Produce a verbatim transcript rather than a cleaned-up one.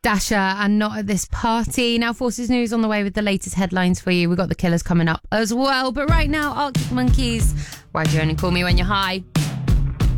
Dasher and Not at This Party. Now, Forces News on the way with the latest headlines for you. We've got the Killers coming up as well. But right now, Arctic Monkeys. Why'd you only call me when you're high?